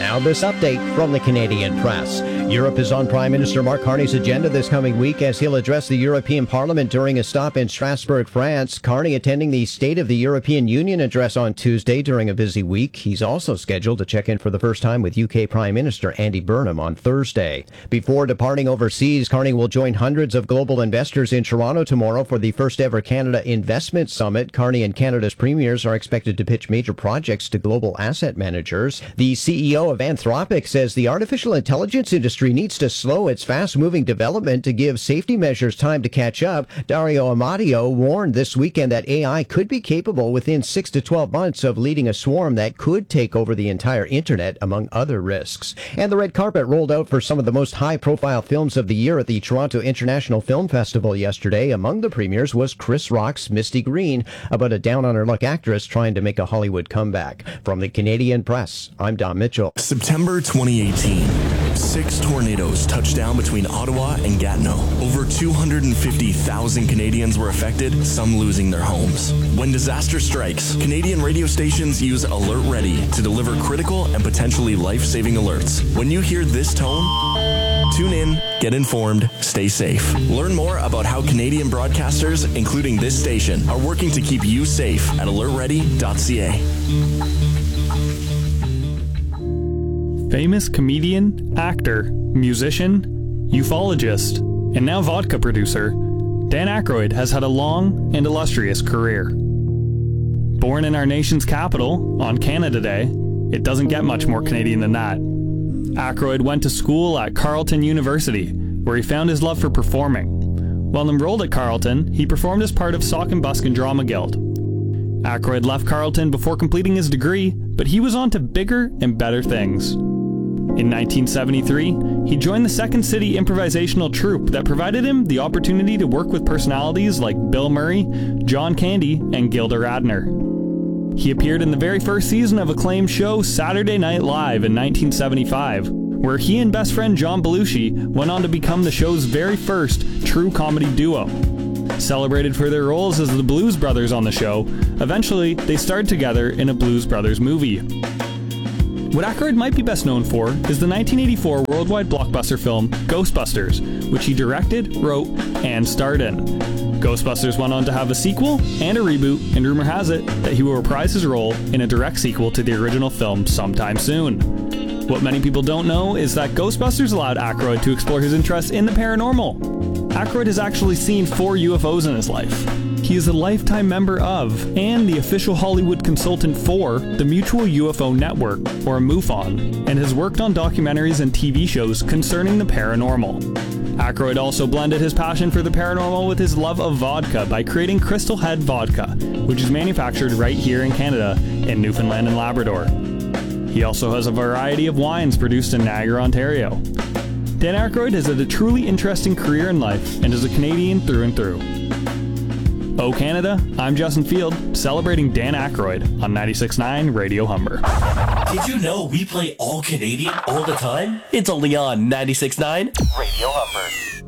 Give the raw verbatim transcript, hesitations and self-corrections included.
Now this update from the Canadian Press. Europe is on Prime Minister Mark Carney's agenda this coming week as he'll address the European Parliament during a stop in Strasbourg, France. Carney attending the State of the European Union address on Tuesday during a busy week. He's also scheduled to check in for the first time with U K Prime Minister Andy Burnham on Thursday. Before departing overseas, Carney will join hundreds of global investors in Toronto tomorrow for the first ever Canada Investment Summit. Carney and Canada's premiers are expected to pitch major projects to global asset managers. The C E O of Anthropic says the artificial intelligence industry needs to slow its fast-moving development to give safety measures time to catch up. Dario Amadio warned this weekend that A I could be capable within six to twelve months of leading a swarm that could take over the entire internet, among other risks. And the red carpet rolled out for some of the most high-profile films of the year at the Toronto International Film Festival yesterday. Among the premieres was Chris Rock's Misty Green, about a down-on-her-luck actress trying to make a Hollywood comeback. From the Canadian Press, I'm Don Mitchell. September twenty eighteen. Six tornadoes touched down between Ottawa and Gatineau. Over two hundred fifty thousand Canadians were affected, some losing their homes. When disaster strikes, Canadian radio stations use Alert Ready to deliver critical and potentially life-saving alerts. When you hear this tone, tune in, get informed, stay safe. Learn more about how Canadian broadcasters, including this station, are working to keep you safe at alert ready dot c a. Famous comedian, actor, musician, ufologist, and now vodka producer, Dan Aykroyd has had a long and illustrious career. Born in our nation's capital, on Canada Day, it doesn't get much more Canadian than that. Aykroyd went to school at Carleton University, where he found his love for performing. While enrolled at Carleton, he performed as part of Sauk and Buskin Drama Guild. Aykroyd left Carleton before completing his degree, but he was on to bigger and better things. In nineteen seventy-three, he joined the Second City improvisational troupe that provided him the opportunity to work with personalities like Bill Murray, John Candy, and Gilda Radner. He appeared in the very first season of acclaimed show Saturday Night Live in nineteen seventy-five, where he and best friend John Belushi went on to become the show's very first true comedy duo. Celebrated for their roles as the Blues Brothers on the show, eventually they starred together in a Blues Brothers movie. What Aykroyd might be best known for is the nineteen eighty-four worldwide blockbuster film Ghostbusters, which he directed, wrote, and starred in. Ghostbusters went on to have a sequel and a reboot, and rumor has it that he will reprise his role in a direct sequel to the original film sometime soon. What many people don't know is that Ghostbusters allowed Aykroyd to explore his interest in the paranormal. Aykroyd has actually seen four U F Os in his life. He is a lifetime member of, and the official Hollywood consultant for, the Mutual U F O Network, or MUFON, and has worked on documentaries and T V shows concerning the paranormal. Aykroyd also blended his passion for the paranormal with his love of vodka by creating Crystal Head Vodka, which is manufactured right here in Canada, in Newfoundland and Labrador. He also has a variety of wines produced in Niagara, Ontario. Dan Aykroyd has had a truly interesting career in life and is a Canadian through and through. Oh Canada, I'm Justin Field, celebrating Dan Aykroyd on ninety-six point nine Radio Humber. Did you know we play all Canadian all the time? It's only on ninety-six point nine Radio Humber.